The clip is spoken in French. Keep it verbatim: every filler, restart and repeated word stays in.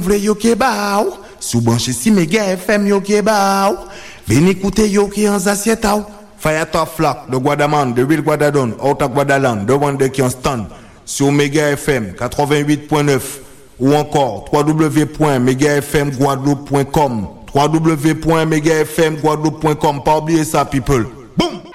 Vle yo ke ba ou, sou branche si Mega F M yo ke ba ou. Veni écouter yo ki en assiette ou. Fire top flock de Guadaman, de Ville Guadadon, Outa Guadaland, de Wande qui en stand sur Mega F M quatre-vingt-huit point neuf ou encore w w w point mega f m guadeloupe point com w w w point mega f m guadeloupe point com. Pas oublier ça people. Boum.